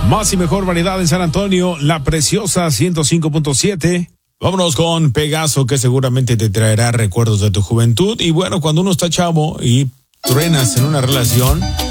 Más y mejor variedad en San Antonio, La Preciosa 105.7. Vámonos con Pegaso, que seguramente te traerá recuerdos de tu juventud. Y bueno, cuando uno está chavo y truenas en una relación,